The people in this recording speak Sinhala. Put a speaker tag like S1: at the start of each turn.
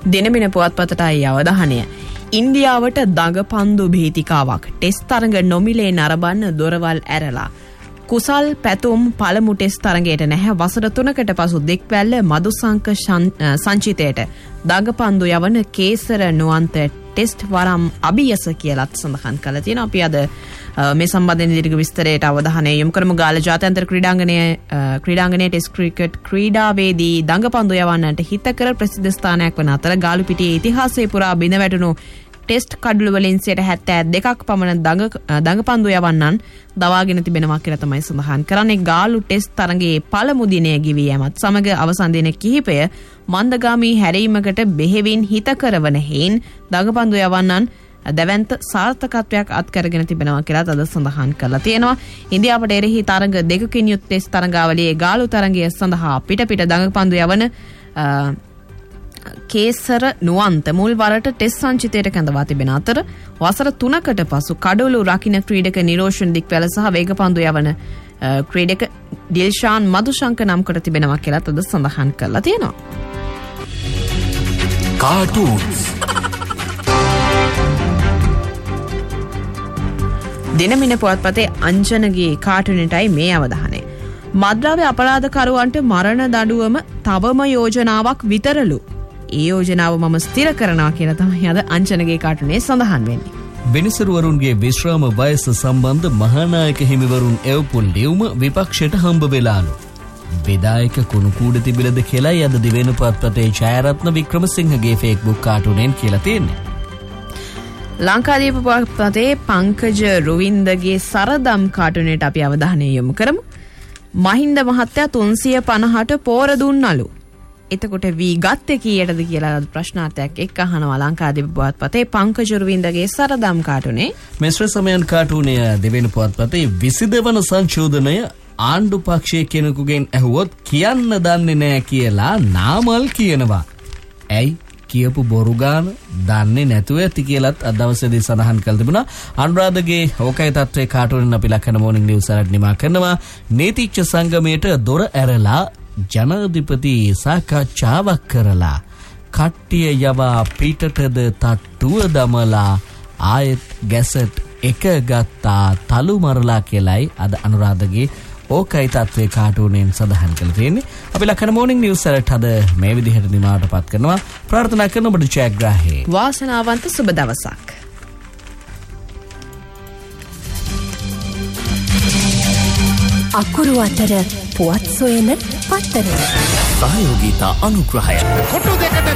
S1: දිනමින පුවත්පතටයි අවධානය. ඉන්දියාවට දඟපන්දු භීතිකාවක් ටෙස්ට් තරඟ නොමිලේ නරඹන්න දොරවල් ඇරලා. කුසල් පැතුම් පළමු ටෙස්ට් තරඟයට නැහැ. වසර 3කට පසු දෙක්වැල්ල මදුසංක සංචිතයට දඟපන්දු යවන කේසර නුවන්ත ටෙස්ට් වරම් අභියස කියලාත් සඳහන් කළා තියෙනවා. අපි අද මේ සම්බන්ධයෙන් දීර්ඝ විස්තරයට අවධානය යොමු කරමු. ගාල්ල ජාත්‍යන්තර ක්‍රීඩාංගණයේ ටෙස්ට් ක්‍රිකට් ක්‍රීඩාවේදී දඟපන්දු යවන්නට හිතකර ප්‍රසිද්ධ ස්ථානයක් වන අතර ගාලුපිටියේ ඉතිහාසයේ පුරා බිඳ වැටුණු ටෙස්ට් කඩළු වලින් 72ක් පමණ දඟපන්දු යවන්නන් දවාගෙන තිබෙනවා කියලා තමයි සඳහන් කරන්නේ. ගාලු ටෙස්ට් තරඟයේ පළමු දිනය ගෙවී යෑමත් සමග අවසන් දින කිහිපය මන්දගාමී හැරීමකට බෙහෙවින් හිතකරවන හේන් දඟපන්දු යවන්නන් දැවැන්ත සාර්ථකත්වයක් අත්කරගෙන තිබෙනවා කියලා අද සඳහන් කරලා තියෙනවා. ඉන්දියාවට එරෙහි තරඟ දෙකකින් යුත් ටෙස්ට් තරඟාවලියේ ගාලු තරඟය සඳහා පිට දඟපන්දු යවන කේසර නුවන්ත මුල් වරට ටෙස්ට් සංචිතයට කැඳවා තිබෙන අතර වසර 3කට පසු කඩොළු රකින්න ක්‍රීඩක නිරෝෂන් දික්වැල සහ වේගපන්දු යවන ක්‍රීඩක ඩිල්ෂාන් මදුශංක නම් කොට තිබෙනවා කියලා අද සඳහන් කරලා තියෙනවා.
S2: කාටූන්ස්
S1: දිනමින පුවත්පතේ අංජනගේ කාටුනටයි මේ අවධානය. මද්‍රව්‍ය අපරාධකරුවන්ට මරණ දඬුවම තවම යෝජනාවක් විතරලු. ඒ යෝජනාව මම ස්ථිර කරනවා කියලා තමයි අද අංජනගේ කාටුනේ සඳහන් වෙන්නේ.
S3: වෙනසරුවරුන්ගේ විශ්‍රාම වයස සම්බන්ධ මහානායක හිමිවරුන් එවපු ලියුම විපක්ෂයට හම්බ වෙලාලු. විදායක කුණුකූඩ තිබිලද කියලායි අද දිවෙන පුවත්පතේ ජයරත්න වික්‍රමසිංහගේ ෆේස්බුක් කාටුනෙන් කියලා තියෙන්නේ.
S1: ලංකාදීප පුවත්පතේ පංකජ රුවින්දගේ සරදම් කාටුනේට අපි අවධානය යොමු කරමු. මහින්ද මහත්තයා 350ට පෝර දුන්නලු. එතකොට වී ගත්තේ කීයටද කියලා ප්‍රශ්නාර්ථයක් එක්ක අහනවා ලංකාදීප පුවත්පතේ පංකජ රුවින්දගේ සරදම් කාටුනේ.
S3: මිශ්‍ර සමයන් කාටුනය දෙවෙනි පුවත්පතේ 22 වන සංශෝධනය ආණ්ඩු පක්ෂයේ කෙනෙකුගෙන් ඇහුවොත් කියන්න දන්නේ නැහැ කියලා නාමල් කියනවා. ඇයි කියපු බොරු ගාන දන්නේ නැතුව ඇති කියලාත් අද දවසේදී සඳහන් කළ තිබුණා. අනුරාධගේ ඕකයි තත්ත්වයේ කාටුනෙන් අපි ලක්කන මොර්නිං නිවුස් අරන් නිමා කරනවා. නීතිඥ සංගමයට දොර ඇරලා ජනාධිපති සාකච්ඡාවක් කරලා කට්ටිය යවා පිටටද තට්ටුව දමලා ආයෙත් ගැසට් එක ගත්තා තලු මරලා කියලායි අද අනුරාධගේ ඕකයි තත්ත්වයේ කාටුනෙන් සඳහන් කළ තියෙන්නේ. අපි ලක්කන මොර්නිං නිවුස් අරට අද මේ විදිහට නිමාවටපත් කරනවා. ප්‍රාර්ථනා කරන ඔබට ජයග්‍රාහී
S1: වාසනාවන්ත සුබ දවසක්.
S4: අකුරු අතර පුවත් සොයන පත්තර
S2: සහයෝගීතා අනුග්‍රහය
S5: කොටු දෙකට